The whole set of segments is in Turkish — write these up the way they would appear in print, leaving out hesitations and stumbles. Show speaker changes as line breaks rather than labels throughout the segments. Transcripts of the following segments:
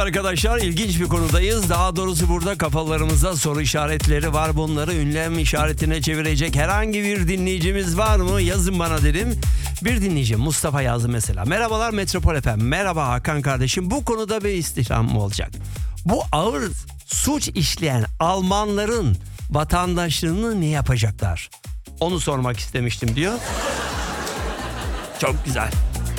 Arkadaşlar ilginç bir konudayız. Daha doğrusu burada kafalarımızda soru işaretleri var. Bunları ünlem işaretine çevirecek herhangi bir dinleyicimiz var mı? Yazın bana dedim. Bir dinleyici Mustafa yazdı mesela. Merhabalar Metropol FM. Merhaba Hakan kardeşim. Bu konuda bir istirham olacak. Bu ağır suç işleyen Almanların vatandaşlığını ne yapacaklar? Onu sormak istemiştim diyor. Çok güzel.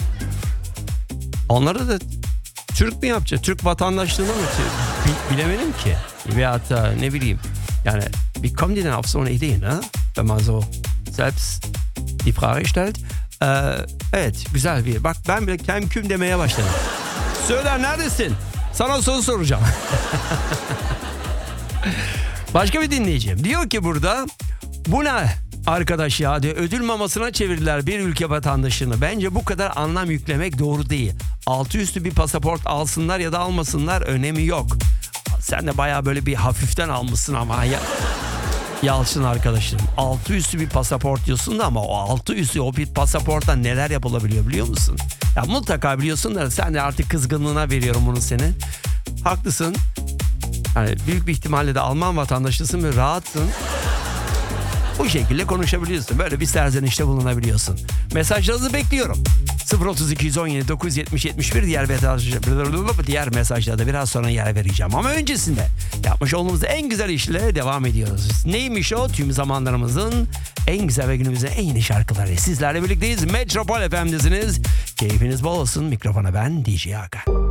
Onları da Türk mü yapacak? Türk vatandaşlığını mı? Bilemedim ki. Veyahut da ne bileyim. Yani wie kommen die denn auf so eine Idee, ne? Wenn man so selbst die Frage stellt. Evet, güzel bir. Bak ben bile küm demeye başladım. Söyle neredesin? Sana soru soracağım. Başka bir dinleyicim. Diyor ki burada bu ne arkadaş ya diyor, ödül mamasına çevirdiler bir ülke vatandaşını. Bence bu kadar anlam yüklemek doğru değil. Altı üstü bir pasaport alsınlar ya da almasınlar önemi yok. Sen de bayağı böyle bir hafiften almışsın ama ya. Yalçın arkadaşım, altı üstü bir pasaport diyorsun da ama o altı üstü o bir pasaportla neler yapılabiliyor biliyor musun? Ya mutlaka biliyorsun da sen de artık kızgınlığına veriyorum bunu senin. Haklısın. Yani büyük bir ihtimalle de Alman vatandaşısın ve rahatsın. Bu şekilde konuşabiliyorsun. Böyle bir serzenişte bulunabiliyorsun. Mesajlarınızı bekliyorum. 03217 970 71 diğer mesajlarda biraz sonra yer vereceğim. Ama öncesinde yapmış olduğumuz en güzel işle devam ediyoruz. Neymiş o? Tüm zamanlarımızın en güzel ve günümüzün en yeni şarkıları. Sizlerle birlikteyiz. Metropol FM'desiniz. Keyfiniz bol olsun. Mikrofona ben DJ Hakan.